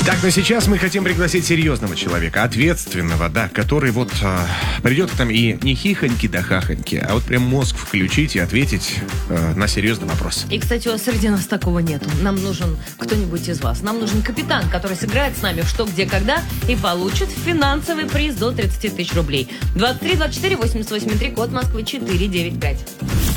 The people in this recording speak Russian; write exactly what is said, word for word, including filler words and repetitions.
Так, но сейчас мы хотим пригласить серьезного человека, ответственного, да, который вот а, придет к нам и не хихоньки да хахоньки, а вот прям мозг включить и ответить а, на серьезный вопрос. И, кстати, у нас среди нас такого нету. Нам нужен кто-нибудь из вас. Нам нужен капитан, который сыграет с нами в «Что, где, когда» и получит финансовый приз до тридцать тысяч рублей. двадцать три двадцать четыре восемьдесят восемь три, код Москвы четыре девять пять.